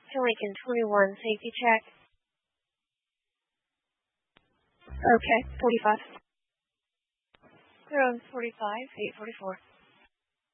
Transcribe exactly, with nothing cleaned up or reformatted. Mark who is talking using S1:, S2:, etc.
S1: to Lincoln twenty-one, safety check.
S2: Okay, forty-five.
S1: Clear on forty-five, eight forty-four.